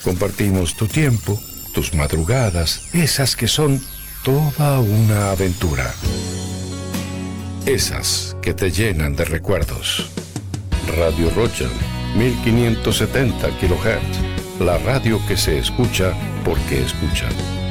Compartimos tu tiempo, tus madrugadas, esas que son toda una aventura. Esas que te llenan de recuerdos. Radio Rocha, 1570 kHz. La radio que se escucha porque escucha.